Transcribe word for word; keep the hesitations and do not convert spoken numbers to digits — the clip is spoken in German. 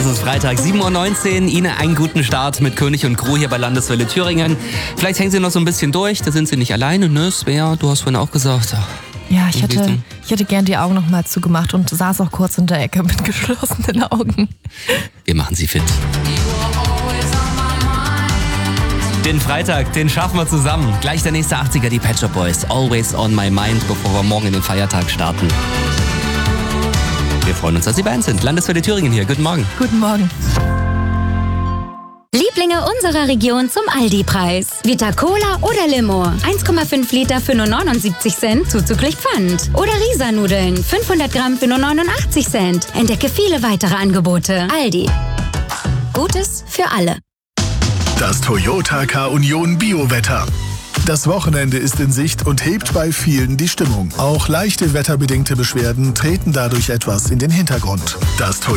Es ist Freitag, sieben Uhr neunzehn. Ihnen einen guten Start mit König und Crew hier bei Landeswelle Thüringen. Vielleicht hängen Sie noch so ein bisschen durch, da sind Sie nicht alleine, ne? Svea, du hast vorhin auch gesagt. Ach, ja, ich hätte, ich hätte gern die Augen noch mal zugemacht und saß auch kurz in der Ecke mit geschlossenen Augen. Wir machen Sie fit. Den Freitag, den schaffen wir zusammen. Gleich der nächste achtziger, die Pet Shop Boys. Always on my mind, bevor wir morgen in den Feiertag starten. Wir freuen uns, dass Sie bei uns sind. Landeswelle Thüringen hier. Guten Morgen. Guten Morgen. Lieblinge unserer Region zum Aldi-Preis. Vita Cola oder Limo. eins Komma fünf Liter für nur neunundsiebzig Cent, zuzüglich Pfand. Oder Risa-Nudeln. fünfhundert Gramm für nur neunundachtzig Cent. Entdecke viele weitere Angebote. Aldi. Gutes für alle. Das Toyota K-Union Bio-Wetter. Das Wochenende ist in Sicht und hebt bei vielen die Stimmung. Auch leichte wetterbedingte Beschwerden treten dadurch etwas in den Hintergrund. Das